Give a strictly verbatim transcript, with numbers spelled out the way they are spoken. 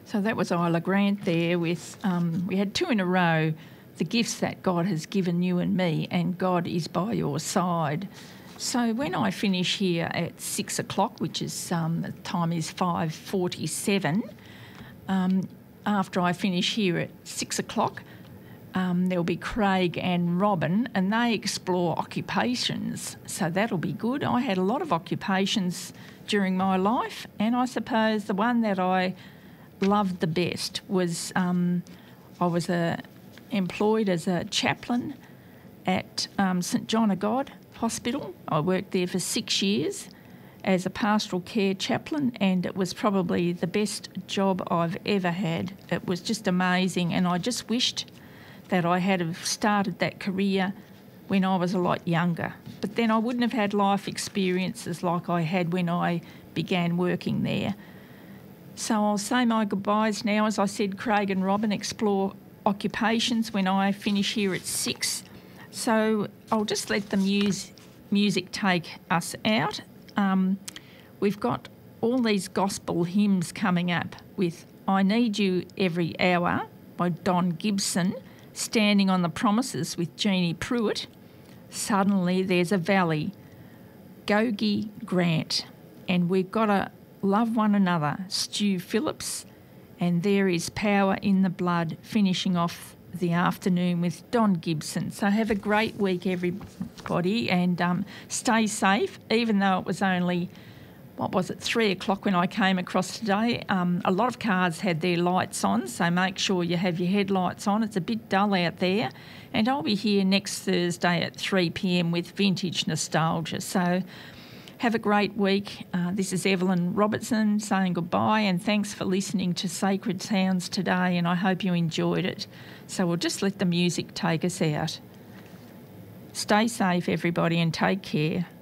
So that was Isla Grant there with, um, we had two in a row, the gifts that God has given you and me, and God is by your side. So when I finish here at six o'clock, which is, um, the time is five forty-seven, um, after I finish here at six o'clock, um, there'll be Craig and Robin, and they explore occupations. So that'll be good. I had a lot of occupations during my life, and I suppose the one that I loved the best was um, I was a, employed as a chaplain at um, St John of God Hospital. I worked there for six years as a pastoral care chaplain, and it was probably the best job I've ever had. It was just amazing, and I just wished that I had have started that career when I was a lot younger. But then I wouldn't have had life experiences like I had when I began working there. So I'll say my goodbyes now. As I said, Craig and Robin explore occupations when I finish here at six. So I'll just let the mus- music take us out. Um, we've got all these gospel hymns coming up with I Need You Every Hour by Don Gibson, Standing on the Promises with Jeannie Pruitt, Suddenly There's a Valley, Gogi Grant, and we've got a Love One Another, Stu Phillips, and There Is Power in the Blood, finishing off the afternoon with Don Gibson. So have a great week, everybody, and um, stay safe, even though it was only, what was it, three o'clock when I came across today. Um, a lot of cars had their lights on, so make sure you have your headlights on. It's a bit dull out there. And I'll be here next Thursday at three p m with Vintage Nostalgia. So have a great week. Uh, this is Evelyn Robertson saying goodbye, and thanks for listening to Sacred Sounds today, and I hope you enjoyed it. So we'll just let the music take us out. Stay safe, everybody, and take care.